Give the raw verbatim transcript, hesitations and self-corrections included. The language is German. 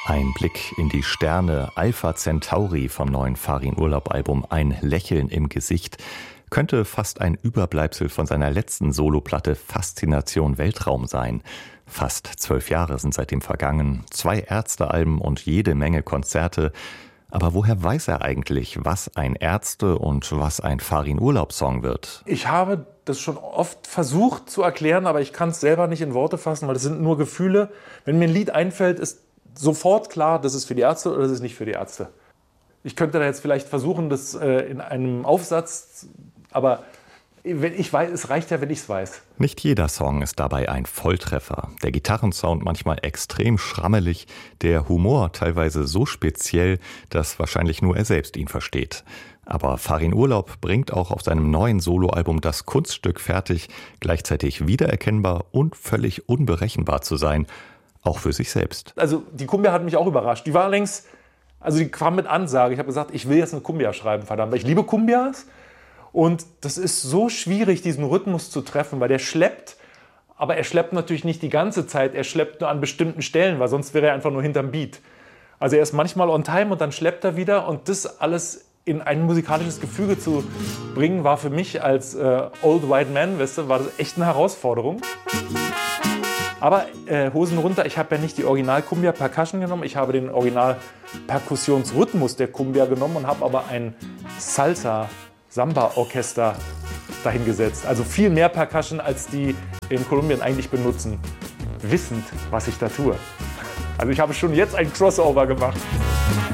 Ein Blick in die Sterne, Alpha Centauri vom neuen Farin-Urlaub-Album Ein Lächeln im Gesicht könnte fast ein Überbleibsel von seiner letzten Soloplatte Faszination Weltraum sein. Fast zwölf Jahre sind seitdem vergangen, zwei Ärzte-Alben und jede Menge Konzerte. Aber woher weiß er eigentlich, was ein Ärzte- und was ein Farin-Urlaub-Song wird? Ich habe das schon oft versucht zu erklären, aber ich kann es selber nicht in Worte fassen, weil das sind nur Gefühle. Wenn mir ein Lied einfällt, ist sofort klar, das ist für die Ärzte oder das ist nicht für die Ärzte. Ich könnte da jetzt vielleicht versuchen, das äh, in einem Aufsatz, aber wenn ich weiß, es reicht ja, wenn ich es weiß. Nicht jeder Song ist dabei ein Volltreffer. Der Gitarrensound manchmal extrem schrammelig, der Humor teilweise so speziell, dass wahrscheinlich nur er selbst ihn versteht. Aber Farin-Urlaub bringt auch auf seinem neuen Soloalbum das Kunststück fertig, gleichzeitig wiedererkennbar und völlig unberechenbar zu sein, auch für sich selbst. Also die Cumbia hat mich auch überrascht. Die war längst, also die kam mit Ansage. Ich habe gesagt, ich will jetzt eine Cumbia schreiben, verdammt, weil ich liebe Cumbias. Und das ist so schwierig, diesen Rhythmus zu treffen, weil der schleppt, aber er schleppt natürlich nicht die ganze Zeit, er schleppt nur an bestimmten Stellen, weil sonst wäre er einfach nur hinterm Beat. Also er ist manchmal on time und dann schleppt er wieder und das alles in ein musikalisches Gefüge zu bringen, war für mich als äh, Old White Man, weißt du, war das echt eine Herausforderung. Aber äh, Hosen runter, ich habe ja nicht die Original-Cumbia Percussion genommen, ich habe den Original-Perkussionsrhythmus der Cumbia genommen und habe aber ein Salsa Samba-Orchester dahingesetzt. Also viel mehr Percussion, als die in Kolumbien eigentlich benutzen. Wissend, was ich da tue. Also ich habe schon jetzt ein Crossover gemacht.